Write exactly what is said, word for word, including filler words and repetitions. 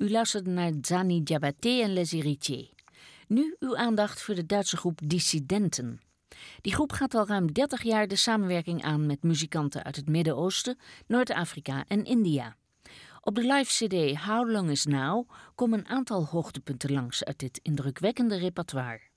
U luisterde naar Zani Diabaté en Les Héritiers. Nu uw aandacht voor de Duitse groep Dissidenten. Die groep gaat al ruim dertig jaar de samenwerking aan met muzikanten uit het Midden-Oosten, Noord-Afrika en India. Op de live cd How Long Is Now komen een aantal hoogtepunten langs uit dit indrukwekkende repertoire.